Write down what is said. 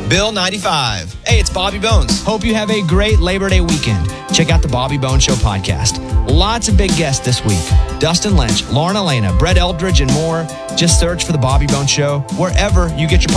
Bill 95. Hey, it's Bobby Bones. Hope you have a great Labor Day weekend. Check out the Bobby Bones Show podcast. Lots of big guests this week. Dustin Lynch, Lauren Elena, Brett Eldridge, and more. Just search for the Bobby Bones Show wherever you get your